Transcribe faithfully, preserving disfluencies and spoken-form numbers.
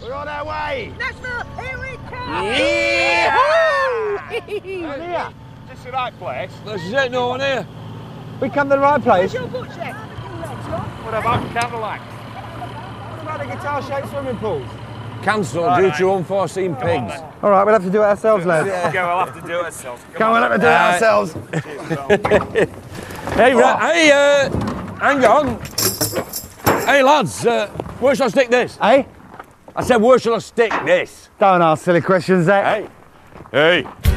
We're on our way. Nashville, here we come. Yeah. Here. Is this the right place? This is it, no one here. We come to the right place. Where's your butcher? What about Cadillac? What about the guitar-shaped swimming pools? Cancelled All due right. to unforeseen Come on, pigs. then. All right, we'll have to do it ourselves, lads. Okay, we'll have to do it ourselves. Come Come on, on. we'll have to do it Uh, ourselves. Hey, ra- hey, uh, hang on. Hey, lads, uh, where shall I stick this? Hey? I said, where shall I stick this? Don't ask silly questions, Zach. Hey. Hey.